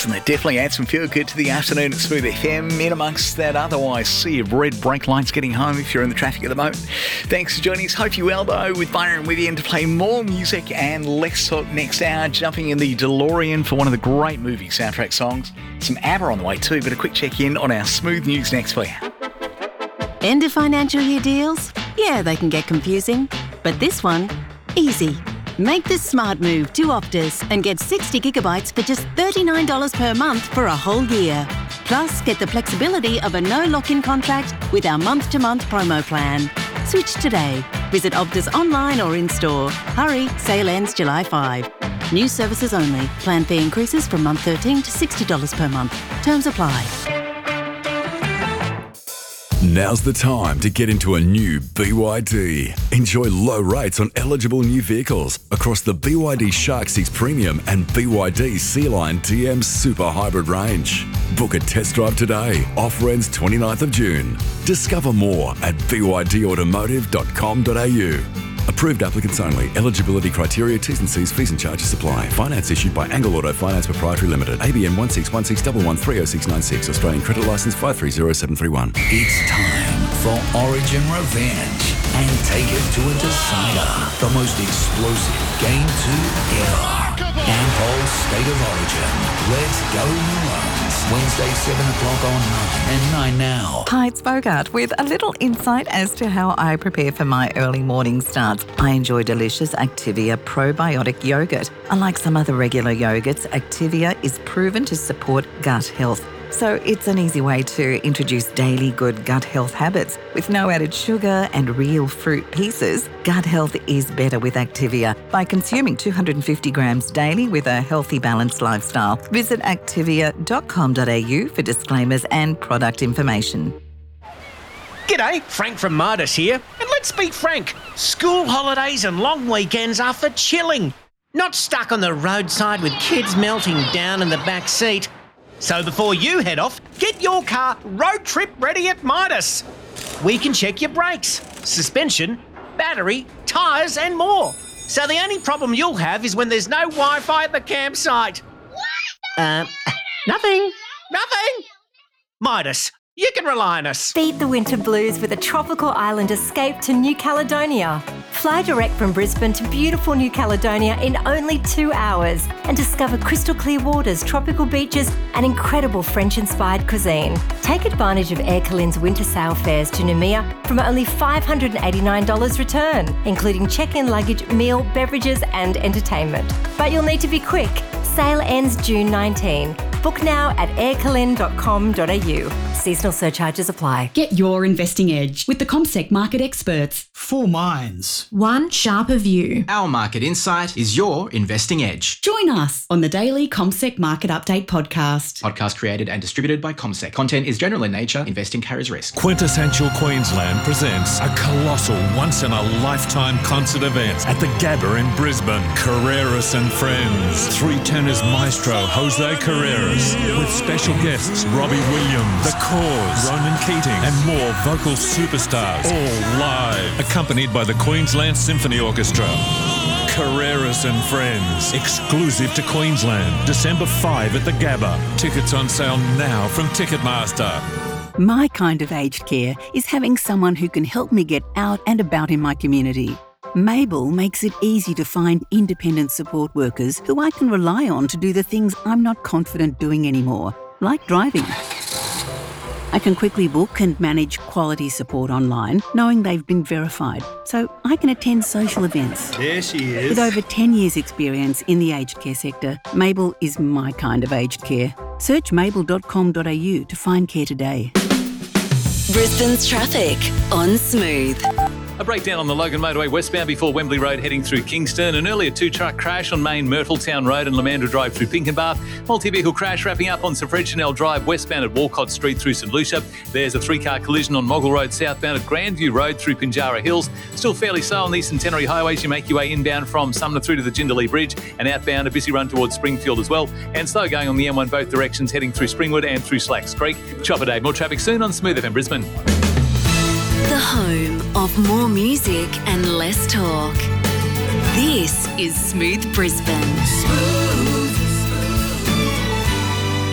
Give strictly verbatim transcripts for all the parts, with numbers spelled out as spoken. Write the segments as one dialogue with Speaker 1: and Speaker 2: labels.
Speaker 1: doesn't it? Definitely adds some feel good to the afternoon at Smooth F M. In amongst that otherwise sea of red brake lights getting home if you're in the traffic at the moment. Thanks for joining us. Hope you well though, with Byron with you, and to play more music and Let's Talk next hour, jumping in the DeLorean for one of the great movie soundtrack songs. Some ABBA on the way too, but a quick check in on our Smooth News next for you.
Speaker 2: End of financial year deals? Yeah, they can get confusing. But this one, easy. Make the smart move to Optus and get sixty gigabytes for just thirty-nine dollars per month for a whole year. Plus, get the flexibility of a no lock-in contract with our month-to-month promo plan. Switch today. Visit Optus online or in-store. Hurry, sale ends July fifth. New services only. Plan fee increases from month thirteen to sixty dollars per month. Terms apply.
Speaker 3: Now's the time to get into a new B Y D. Enjoy low rates on eligible new vehicles across the B Y D Shark six Premium and B Y D Sea Line T M Super Hybrid range. Book a test drive today. Offer ends twenty-ninth of June. Discover more at b y d automotive dot com dot a u. Approved applicants only. Eligibility criteria, T's and C's, fees and charges apply. Finance issued by Angle Auto Finance Proprietary Limited. A B N one six one six one one three oh six nine six. Australian Credit Licence five three zero seven three one.
Speaker 4: It's time for Origin Revenge and take it to a decider. The most explosive game two ever. Ampol State of Origin. Let's go Maroons. Wednesday, seven o'clock on nine and nine now.
Speaker 5: Hi, it's Bogart with a little insight as to how I prepare for my early morning starts. I enjoy delicious Activia probiotic yogurt. Unlike some other regular yogurts, Activia is proven to support gut health. So it's an easy way to introduce daily good gut health habits. With no added sugar and real fruit pieces, gut health is better with Activia by consuming two hundred fifty grams daily with a healthy, balanced lifestyle. Visit activia dot com dot a u for disclaimers and product information.
Speaker 6: G'day, Frank from Midas here. And let's be frank, school holidays and long weekends are for chilling, not stuck on the roadside with kids melting down in the back seat. So before you head off, get your car road trip ready at Midas. We can check your brakes, suspension, battery, tyres and more. So the only problem you'll have is when there's no Wi-Fi at the campsite. Uh, nothing, nothing. Midas, you can rely on us.
Speaker 7: Beat the winter blues with a tropical island escape to New Caledonia. Fly direct from Brisbane to beautiful New Caledonia in only two hours and discover crystal clear waters, tropical beaches and incredible French-inspired cuisine. Take advantage of Air Calin's winter sail fares to Noumea from only five hundred eighty-nine dollars return, including check-in luggage, meal, beverages and entertainment. But you'll need to be quick. Sale ends June nineteenth. Book now at air calin dot com dot a u. Seasonal surcharges apply.
Speaker 8: Get your investing edge with the CommSec market experts.
Speaker 9: Four minds.
Speaker 10: One sharper view.
Speaker 11: Our market insight is your investing edge.
Speaker 8: Join us on the daily CommSec Market Update podcast.
Speaker 11: Podcast created and distributed by CommSec. Content is general in nature. Investing carries risk.
Speaker 12: Quintessential Queensland presents a colossal once-in-a-lifetime concert event at the Gabba in Brisbane. Carreras and Friends. Three tenors maestro Jose Carreras with special guests Robbie Williams, The Cause, Ronan Keating and more vocal superstars, all live, accompanied by the Queensland Symphony Orchestra. Carreras and Friends, exclusive to Queensland, December fifth at the Gabba. Tickets on sale now from Ticketmaster.
Speaker 2: My kind of aged care is having someone who can help me get out and about in my community. Mabel makes it easy to find independent support workers who I can rely on to do the things I'm not confident doing anymore, like driving. I can quickly book and manage quality support online, knowing they've been verified, so I can attend social events.
Speaker 9: There she is.
Speaker 2: With over ten years' experience in the aged care sector, Mabel is my kind of aged care. Search mabel dot com dot a u to find care today.
Speaker 13: Brisbane's traffic on Smooth.
Speaker 14: A breakdown on the Logan Motorway westbound before Wembley Road heading through Kingston. An earlier two-truck crash on Main Myrtletown Road and Lamandra Drive through Pinkenbath. Multi-vehicle crash wrapping up on Sir Fred Chanel Drive westbound at Walcott Street through St Lucia. There's a three-car collision on Moggle Road southbound at Grandview Road through Pinjarra Hills. Still fairly slow on the Eastern Centenary highways. You make your way inbound from Sumner through to the Jindalee Bridge and outbound a busy run towards Springfield as well. And slow going on the M one both directions heading through Springwood and through Slacks Creek. Chopper Day. More traffic soon on Smooth F M Brisbane.
Speaker 13: The home of more music and less talk. This is Smooth Brisbane. Smooth.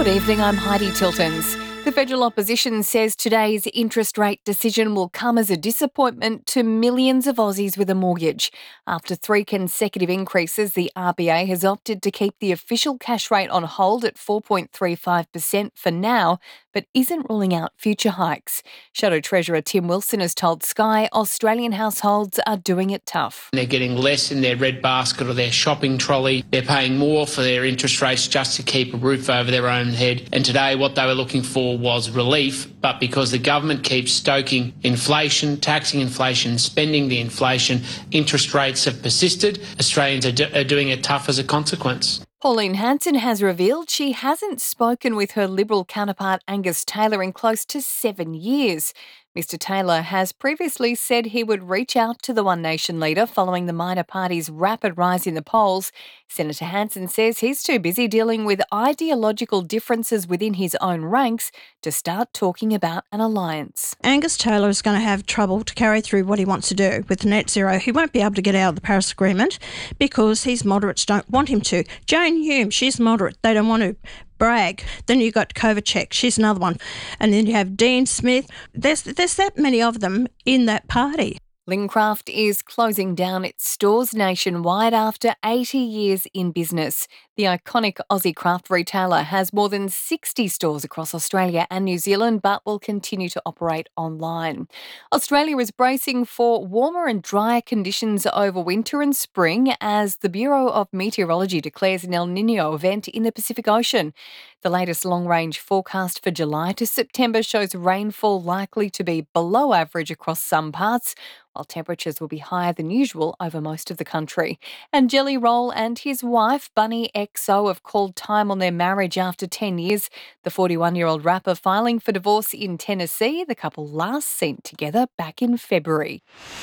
Speaker 10: Good evening, I'm Heidi Tiltons. The federal opposition says today's interest rate decision will come as a disappointment to millions of Aussies with a mortgage. After three consecutive increases, the R B A has opted to keep the official cash rate on hold at four point three five percent for now, but isn't ruling out future hikes. Shadow Treasurer Tim Wilson has told Sky Australian households are doing it tough.
Speaker 15: They're getting less in their red basket or their shopping trolley. They're paying more for their interest rates just to keep a roof over their own head. And today what they were looking for was relief, but because the government keeps stoking inflation, taxing inflation, spending the inflation, interest rates have persisted. Australians are, do- are doing it tough as a consequence.
Speaker 10: Pauline Hanson has revealed she hasn't spoken with her Liberal counterpart Angus Taylor in close to seven years. Mister Taylor has previously said he would reach out to the One Nation leader following the minor party's rapid rise in the polls. Senator Hanson says he's too busy dealing with ideological differences within his own ranks to start talking about an alliance.
Speaker 16: Angus Taylor is going to have trouble to carry through what he wants to do with net zero. He won't be able to get out of the Paris Agreement because his moderates don't want him to. Jane Hume, she's moderate. They don't want to. Bragg. Then you got Kovacek, she's another one. And then you have Dean Smith. There's there's that many of them in that party.
Speaker 10: Lincraft is closing down its stores nationwide after eighty years in business. The iconic Aussie craft retailer has more than sixty stores across Australia and New Zealand, but will continue to operate online. Australia is bracing for warmer and drier conditions over winter and spring as the Bureau of Meteorology declares an El Niño event in the Pacific Ocean. The latest long-range forecast for July to September shows rainfall likely to be below average across some parts, while temperatures will be higher than usual over most of the country. And Jelly Roll and his wife, Bunny X O, have called time on their marriage after ten years. The forty-one-year-old rapper filing for divorce in Tennessee, the couple last seen together back in February.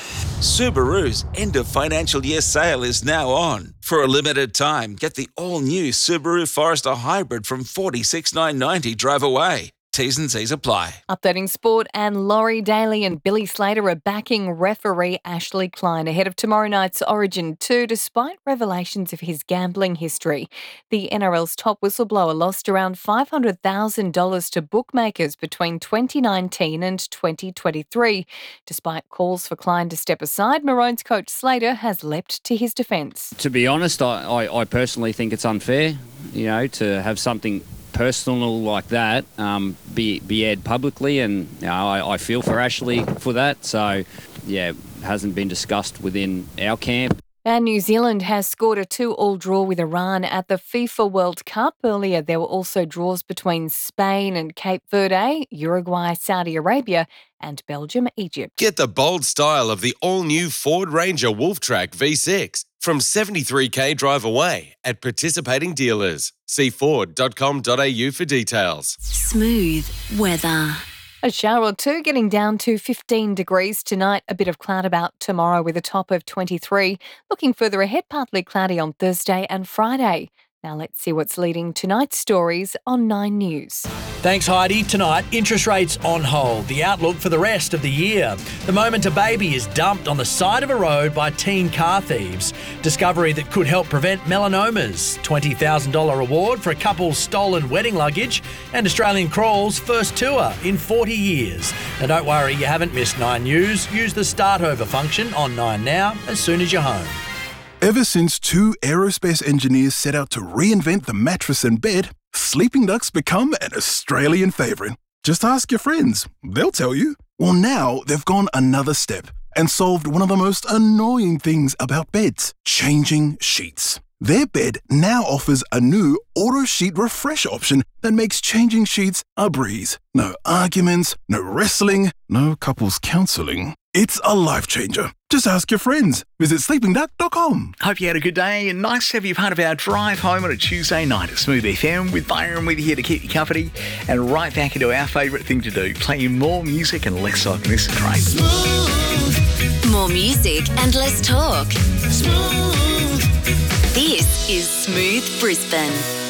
Speaker 17: Subaru's end of financial year sale is now on. For a limited time, get the all-new Subaru Forester Hybrid from forty-six thousand nine hundred ninety dollars drive away. T's and C's apply.
Speaker 10: Updating sport, and Laurie Daly and Billy Slater are backing referee Ashley Klein ahead of tomorrow night's Origin two, despite revelations of his gambling history. The N R L's top whistleblower lost around five hundred thousand dollars to bookmakers between twenty nineteen and twenty twenty-three. Despite calls for Klein to step aside, Maroons coach Slater has leapt to his defence.
Speaker 18: To be honest, I, I, I personally think it's unfair, you know, to have something personal like that um, be be aired publicly, and you know, I, I feel for Ashley for that. So, yeah, it hasn't been discussed within our camp.
Speaker 10: And New Zealand has scored a two-all draw with Iran at the FIFA World Cup. Earlier, there were also draws between Spain and Cape Verde, Uruguay, Saudi Arabia, and Belgium, Egypt.
Speaker 19: Get the bold style of the all-new Ford Ranger Wolftrack V six from seventy-three thousand drive away at participating dealers. See ford dot com dot a u for details.
Speaker 13: Smooth weather.
Speaker 10: A shower or two, getting down to fifteen degrees tonight. A bit of cloud about tomorrow with a top of twenty-three. Looking further ahead, partly cloudy on Thursday and Friday. Now let's see what's leading tonight's stories on Nine News.
Speaker 9: Thanks, Heidi. Tonight, interest rates on hold. The outlook for the rest of the year. The moment a baby is dumped on the side of a road by teen car thieves. Discovery that could help prevent melanomas. twenty thousand dollars reward for a couple's stolen wedding luggage. And Australian Crawl's first tour in forty years. Now don't worry, you haven't missed Nine News. Use the start over function on Nine Now as soon as you're home.
Speaker 20: Ever since two aerospace engineers set out to reinvent the mattress and bed, sleeping ducks become an Australian favourite. Just ask your friends, they'll tell you. Well, now they've gone another step and solved one of the most annoying things about beds, changing sheets. Their bed now offers a new auto sheet refresh option that makes changing sheets a breeze. No arguments, no wrestling, no couples counselling. It's a life changer. Just ask your friends. Visit sleeping duck dot com.
Speaker 1: Hope you had a good day, and nice to have you part of our drive home on a Tuesday night at Smooth F M with Byron with you here to keep you company, and right back into our favourite thing to do, play you more music and less talk. This is great.
Speaker 13: Smooth. More music and less talk. Smooth. This is Smooth Brisbane.